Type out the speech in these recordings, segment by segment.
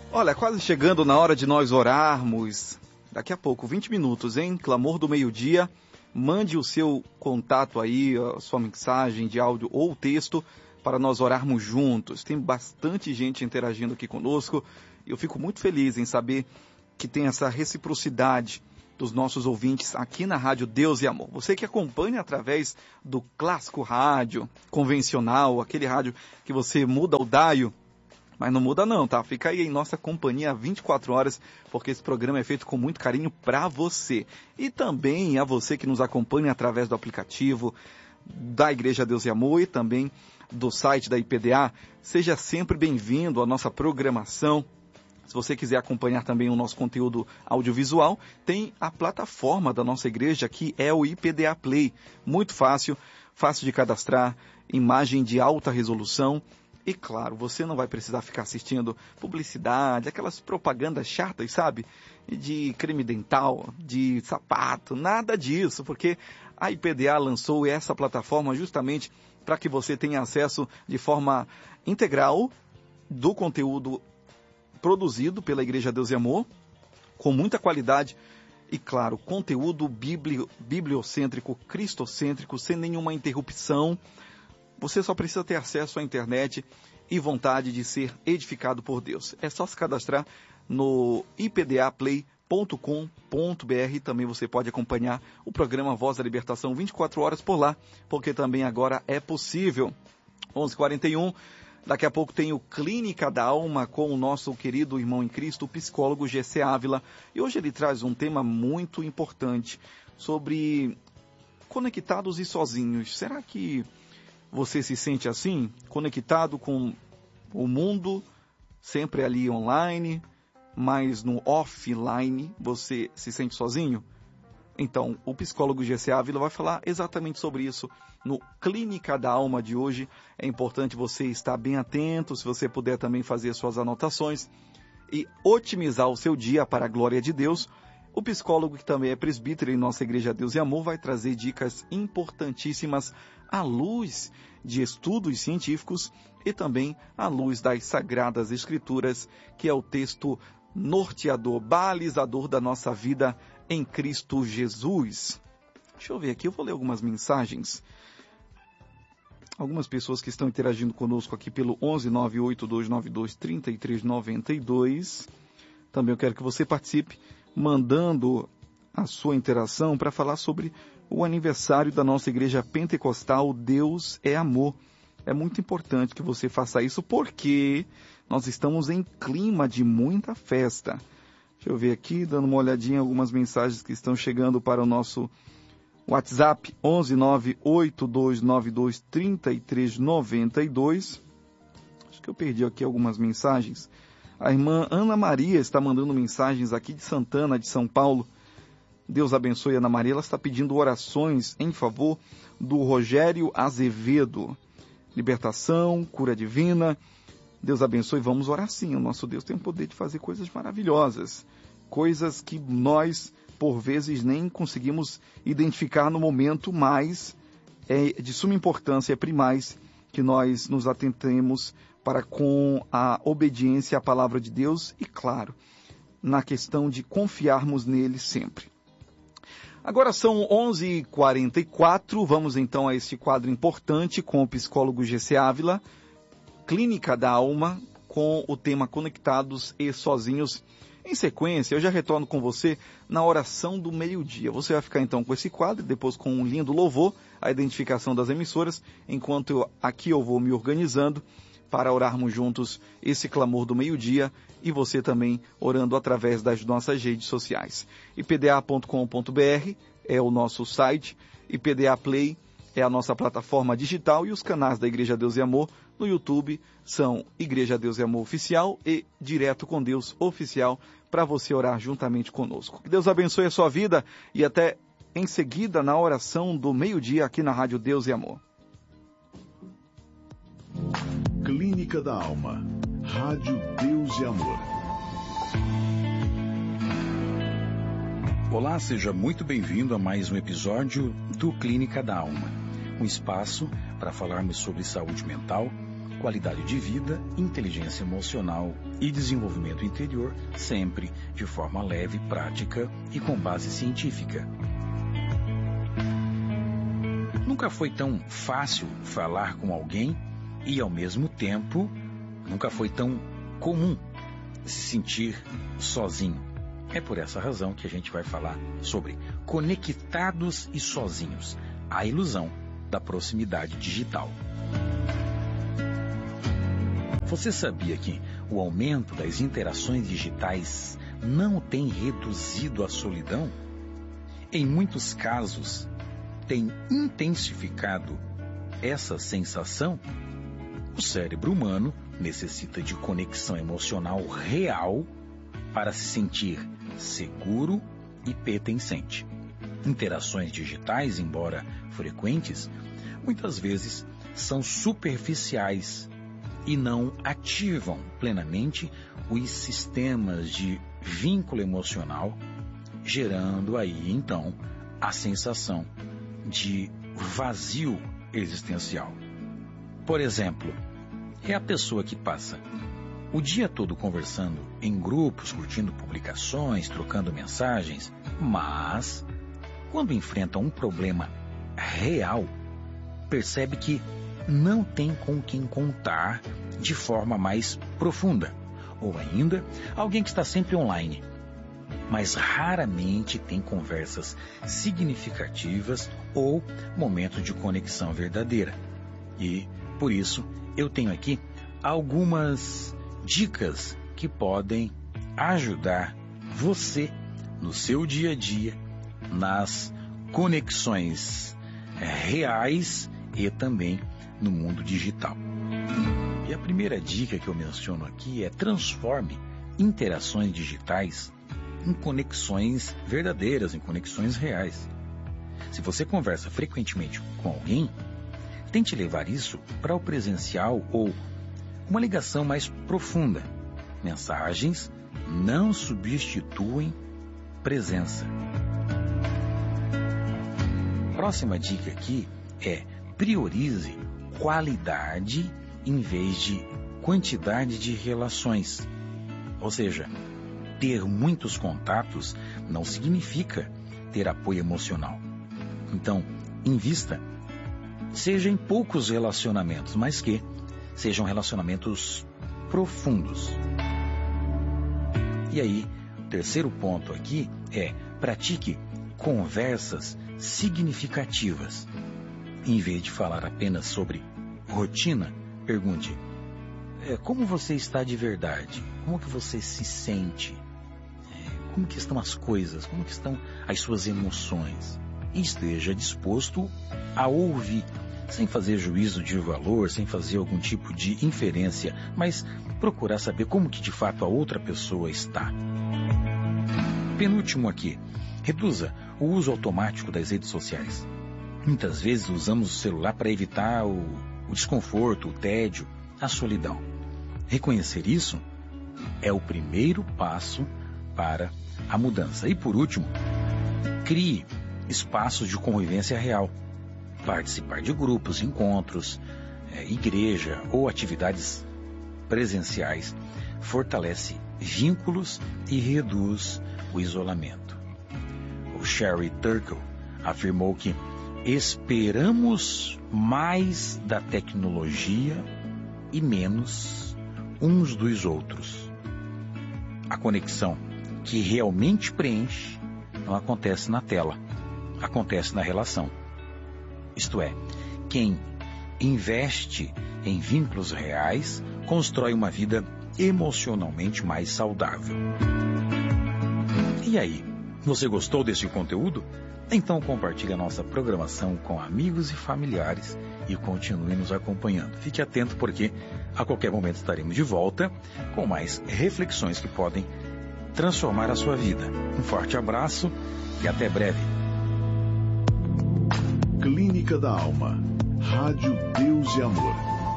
Olha, quase chegando na hora de nós orarmos. Daqui a pouco, 20 minutos, hein? Clamor do meio-dia. Mande o seu contato aí, a sua mensagem de áudio ou texto para nós orarmos juntos. Tem bastante gente interagindo aqui conosco e eu fico muito feliz em saber que tem essa reciprocidade dos nossos ouvintes aqui na Rádio Deus e Amor. Você que acompanha através do clássico rádio convencional, aquele rádio que você muda o dial, mas não muda não, tá? Fica aí em nossa companhia 24 horas, porque esse programa é feito com muito carinho para você. E também a você que nos acompanha através do aplicativo da Igreja Deus e Amor e também do site da IPDA. Seja sempre bem-vindo à nossa programação. Se você quiser acompanhar também o nosso conteúdo audiovisual, tem a plataforma da nossa igreja, que é o IPDA Play. Muito fácil, fácil de cadastrar, imagem de alta resolução. E claro, você não vai precisar ficar assistindo publicidade, aquelas propagandas chatas, sabe? De creme dental, de sapato, nada disso, porque a IPDA lançou essa plataforma justamente para que você tenha acesso de forma integral do conteúdo produzido pela Igreja Deus e Amor, com muita qualidade e, claro, conteúdo bibliocêntrico, cristocêntrico, sem nenhuma interrupção. Você só precisa ter acesso à internet e vontade de ser edificado por Deus. É só se cadastrar no ipdaplay.com.br. Também você pode acompanhar o programa Voz da Libertação 24 horas por lá, porque também agora é possível. 11h41. Daqui a pouco tem o Clínica da Alma com o nosso querido irmão em Cristo, o psicólogo Gessé Ávila. E hoje ele traz um tema muito importante sobre conectados e sozinhos. Será que você se sente assim, conectado com o mundo, sempre ali online, mas no offline você se sente sozinho? Então, o psicólogo Gessé Ávila vai falar exatamente sobre isso no Clínica da Alma de hoje. É importante você estar bem atento, se você puder também fazer suas anotações e otimizar o seu dia para a glória de Deus. O psicólogo, que também é presbítero em nossa Igreja Deus e Amor, vai trazer dicas importantíssimas à luz de estudos científicos e também à luz das Sagradas Escrituras, que é o texto norteador, balizador da nossa vida em Cristo Jesus. Deixa eu ver aqui, eu vou ler algumas mensagens. Algumas pessoas que estão interagindo conosco aqui pelo 11982923392. Também eu quero que você participe, mandando a sua interação para falar sobre o aniversário da nossa igreja pentecostal Deus é Amor. É muito importante que você faça isso porque nós estamos em clima de muita festa. Deixa eu ver aqui, dando uma olhadinha em algumas mensagens que estão chegando para o nosso WhatsApp 11982923392. Acho que eu perdi aqui algumas mensagens. A irmã Ana Maria está mandando mensagens aqui de Santana, de São Paulo. Deus abençoe a Ana Maria. Ela está pedindo orações em favor do Rogério Azevedo. Libertação, cura divina. Deus abençoe. Vamos orar sim. O nosso Deus tem o poder de fazer coisas maravilhosas. Coisas que nós, por vezes, nem conseguimos identificar no momento, mas é de suma importância, é primaz que nós nos atentemos para com a obediência à palavra de Deus e, claro, na questão de confiarmos nele sempre. Agora são 11h44, vamos então a este quadro importante com o psicólogo Gessé Ávila, Clínica da Alma, com o tema Conectados e Sozinhos. Em sequência, eu já retorno com você na oração do meio-dia. Você vai ficar então com esse quadro, depois com um lindo louvor, a identificação das emissoras, enquanto aqui eu vou me organizando para orarmos juntos esse clamor do meio-dia e você também orando através das nossas redes sociais. ipda.com.br é o nosso site, IPDA Play é a nossa plataforma digital e os canais da Igreja Deus e Amor no YouTube são Igreja Deus e Amor Oficial e Direto com Deus Oficial para você orar juntamente conosco. Que Deus abençoe a sua vida e até em seguida na oração do meio-dia aqui na Rádio Deus e Amor. Clínica da Alma, Rádio Deus e Amor. Olá, seja muito bem-vindo a mais um episódio do Clínica da Alma, um espaço para falarmos sobre saúde mental, qualidade de vida, inteligência emocional e desenvolvimento interior, sempre de forma leve, prática e com base científica. Nunca foi tão fácil falar com alguém e, ao mesmo tempo, nunca foi tão comum se sentir sozinho. É por essa razão que a gente vai falar sobre conectados e sozinhos, a ilusão da proximidade digital. Você sabia que o aumento das interações digitais não tem reduzido a solidão? Em muitos casos, tem intensificado essa sensação? O cérebro humano necessita de conexão emocional real para se sentir seguro e pertencente. Interações digitais, embora frequentes, muitas vezes são superficiais e não ativam plenamente os sistemas de vínculo emocional, gerando aí, então, a sensação de vazio existencial. Por exemplo, é a pessoa que passa o dia todo conversando em grupos, curtindo publicações, trocando mensagens, mas quando enfrenta um problema real, percebe que não tem com quem contar de forma mais profunda. Ou ainda, alguém que está sempre online, mas raramente tem conversas significativas ou momentos de conexão verdadeira. E, por isso, eu tenho aqui algumas dicas que podem ajudar você no seu dia a dia, nas conexões reais e também no mundo digital. E a primeira dica que eu menciono aqui é: transforme interações digitais em conexões verdadeiras, em conexões reais. Se você conversa frequentemente com alguém, tente levar isso para o presencial ou uma ligação mais profunda. Mensagens não substituem presença. Próxima dica aqui é: priorize qualidade em vez de quantidade de relações. Ou seja, ter muitos contatos não significa ter apoio emocional. Então, invista, seja em poucos relacionamentos, mas que sejam relacionamentos profundos. E aí, o terceiro ponto aqui é: pratique conversas significativas. Em vez de falar apenas sobre rotina, pergunte: como você está de verdade? Como que você se sente? Como que estão as coisas? Como que estão as suas emoções? E esteja disposto a ouvir, sem fazer juízo de valor, sem fazer algum tipo de inferência, mas procurar saber como que de fato a outra pessoa está. Penúltimo aqui: reduza o uso automático das redes sociais. Muitas vezes usamos o celular para evitar o desconforto, o tédio, a solidão. Reconhecer isso é o primeiro passo para a mudança. E por último, crie espaços de convivência real. Participar de grupos, encontros, igreja ou atividades presenciais fortalece vínculos e reduz o isolamento. O Sherry Turkle afirmou que esperamos mais da tecnologia e menos uns dos outros. A conexão que realmente preenche não acontece na tela, acontece na relação. Isto é, quem investe em vínculos reais constrói uma vida emocionalmente mais saudável. E aí, você gostou desse conteúdo? Então compartilhe a nossa programação com amigos e familiares e continue nos acompanhando. Fique atento porque a qualquer momento estaremos de volta com mais reflexões que podem transformar a sua vida. Um forte abraço e até breve. Clínica da Alma. Rádio Deus e Amor.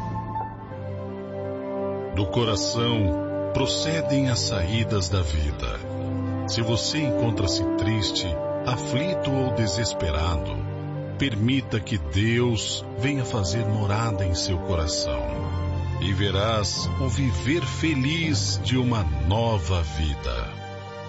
Do coração procedem as saídas da vida. Se você encontra-se triste, aflito ou desesperado, permita que Deus venha fazer morada em seu coração. e verás o viver feliz de uma nova vida.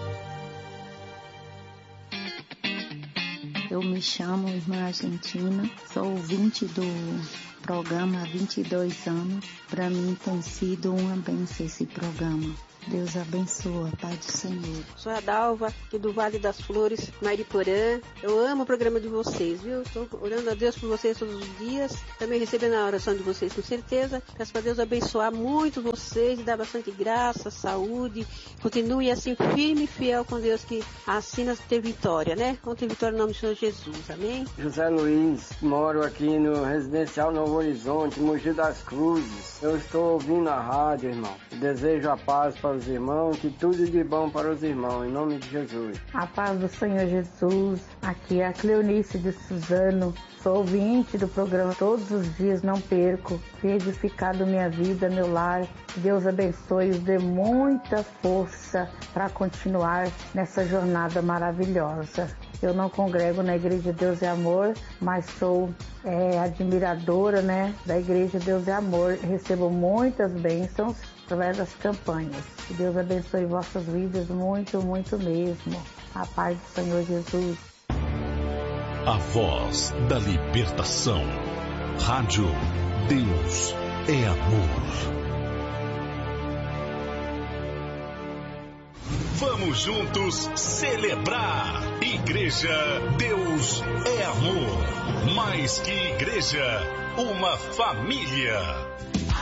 Eu me chamo Irmã Argentina, sou ouvinte do programa há 22 anos. Para mim tem sido uma bênção esse programa. Deus abençoa, Pai do Senhor. Sou a Dalva, aqui do Vale das Flores, Mariporã. Eu amo o programa de vocês, viu? Estou orando a Deus por vocês todos os dias. Também recebendo a oração de vocês, com certeza. Peço para Deus abençoar muito vocês e dar bastante graça, saúde. Continue assim, firme e fiel com Deus, que assim nós ter vitória, né? Vamos ter vitória no nome do Senhor Jesus, amém? José Luiz, moro aqui no Residencial Novo Horizonte, Mogi das Cruzes. Eu estou ouvindo a rádio, irmão. Desejo a paz para os irmãos, que tudo de bom para os irmãos, em nome de Jesus. A paz do Senhor Jesus, aqui é a Cleonice de Suzano, sou ouvinte do programa todos os dias, não perco, tem edificado minha vida, meu lar, que Deus abençoe e os dê muita força para continuar nessa jornada maravilhosa. Eu não congrego na Igreja Deus é Amor, mas sou admiradora, né, da Igreja Deus é Amor, recebo muitas bênçãos através das campanhas. Que Deus abençoe vossas vidas muito, muito mesmo. A paz do Senhor Jesus. A voz da libertação. Rádio Deus é Amor. Vamos juntos celebrar. Igreja Deus é Amor. Mais que igreja, uma família.